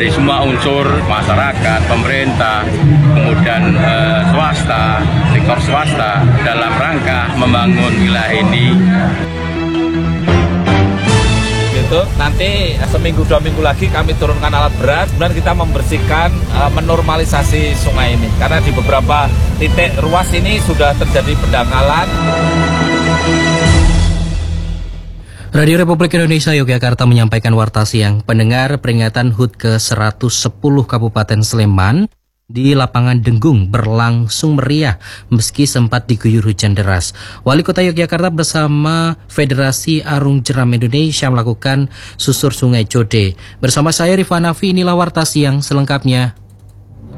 dari semua unsur masyarakat, pemerintah, kemudian swasta, sektor swasta dalam rangka membangun wilayah ini. Gitu. Nanti seminggu 2 minggu lagi kami turunkan alat berat, kemudian kita membersihkan, menormalisasi sungai ini. Karena di beberapa titik ruas ini sudah terjadi pendangkalan. Radio Republik Indonesia Yogyakarta menyampaikan warta siang, pendengar peringatan HUT ke-110 Kabupaten Sleman di lapangan Denggung berlangsung meriah meski sempat diguyur hujan deras. Wali Kota Yogyakarta bersama Federasi Arung Jeram Indonesia melakukan susur Sungai Code. Bersama saya Rifanafi, inilah warta siang selengkapnya.